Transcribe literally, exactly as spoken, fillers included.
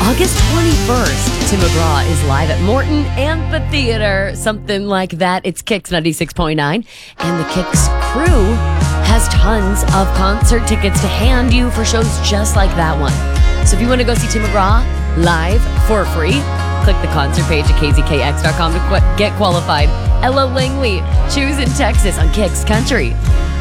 August twenty-first, Tim McGraw is live at Morton Amphitheater. Something like that. It's Kicks ninety-six point nine. And the Kicks crew has tons of concert tickets to hand you for shows just like that one. So if you want to go see Tim McGraw live for free, click the concert page at k z k x dot com to qu- get qualified. Ella Langley, Choose in Texas on Kicks Country.